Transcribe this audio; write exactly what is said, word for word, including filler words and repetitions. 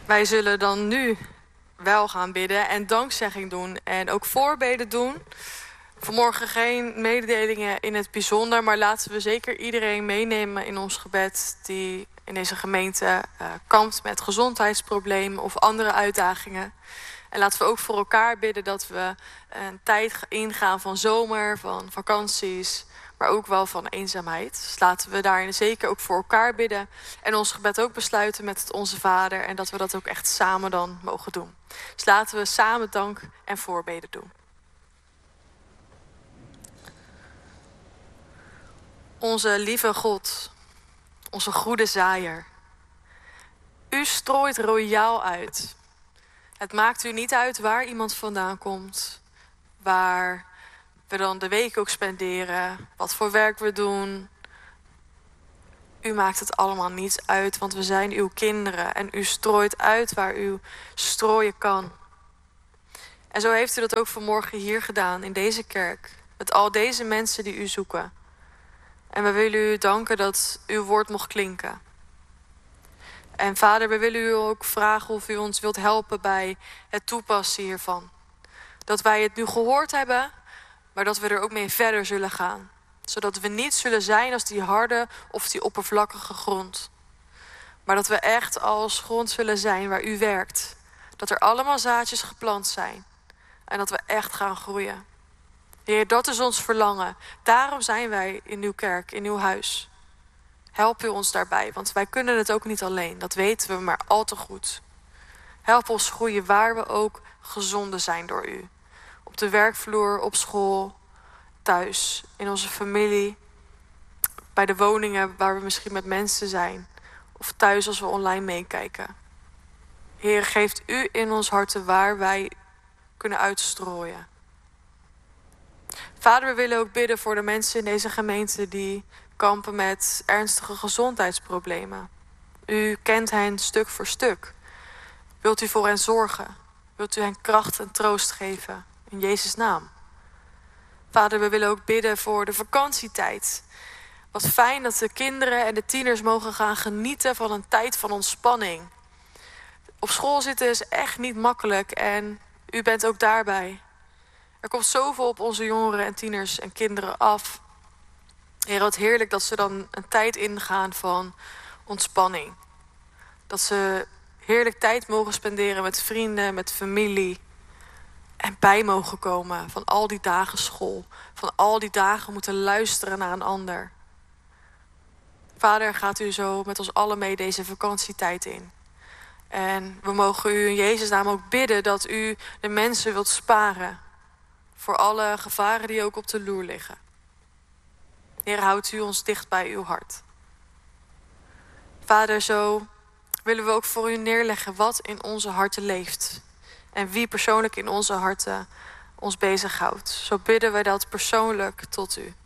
Wij zullen dan nu wel gaan bidden en dankzegging doen en ook voorbeden doen. Vanmorgen geen mededelingen in het bijzonder, maar laten we zeker iedereen meenemen in ons gebed die in deze gemeente uh, kampt met gezondheidsproblemen of andere uitdagingen. En laten we ook voor elkaar bidden dat we een tijd ingaan van zomer, van vakanties, maar ook wel van eenzaamheid. Dus laten we daarin zeker ook voor elkaar bidden en ons gebed ook besluiten met het Onze Vader en dat we dat ook echt samen dan mogen doen. Dus laten we samen dank en voorbeden doen. Onze lieve God, onze goede zaaier. U strooit royaal uit. Het maakt u niet uit waar iemand vandaan komt, waar we dan de week ook spenderen, wat voor werk we doen. U maakt het allemaal niet uit, want we zijn uw kinderen en u strooit uit waar u strooien kan. En zo heeft u dat ook vanmorgen hier gedaan, in deze kerk, met al deze mensen die u zoeken. En we willen u danken dat uw woord mocht klinken. En Vader, we willen u ook vragen of u ons wilt helpen bij het toepassen hiervan. Dat wij het nu gehoord hebben, maar dat we er ook mee verder zullen gaan. Zodat we niet zullen zijn als die harde of die oppervlakkige grond. Maar dat we echt als grond zullen zijn waar u werkt. Dat er allemaal zaadjes geplant zijn. En dat we echt gaan groeien. Heer, dat is ons verlangen. Daarom zijn wij in uw kerk, in uw huis. Help u ons daarbij, want wij kunnen het ook niet alleen. Dat weten we maar al te goed. Help ons groeien waar we ook gezonden zijn door u. Op de werkvloer, op school, thuis, in onze familie. Bij de woningen waar we misschien met mensen zijn. Of thuis als we online meekijken. Heer, geeft u in ons harten waar wij kunnen uitstrooien. Vader, we willen ook bidden voor de mensen in deze gemeente die kampen met ernstige gezondheidsproblemen. U kent hen stuk voor stuk. Wilt u voor hen zorgen? Wilt u hen kracht en troost geven? In Jezus' naam. Vader, we willen ook bidden voor de vakantietijd. Wat fijn dat de kinderen en de tieners mogen gaan genieten van een tijd van ontspanning. Op school zitten is echt niet makkelijk en u bent ook daarbij. Er komt zoveel op onze jongeren en tieners en kinderen af. Heer, wat heerlijk dat ze dan een tijd ingaan van ontspanning. Dat ze heerlijk tijd mogen spenderen met vrienden, met familie. En bij mogen komen van al die dagen school. Van al die dagen moeten luisteren naar een ander. Vader, gaat u zo met ons allen mee deze vakantietijd in. En we mogen u in Jezus' naam ook bidden dat u de mensen wilt sparen. Voor alle gevaren die ook op de loer liggen. Heer, houdt u ons dicht bij uw hart. Vader, zo willen we ook voor u neerleggen wat in onze harten leeft. En wie persoonlijk in onze harten ons bezighoudt. Zo bidden wij dat persoonlijk tot u.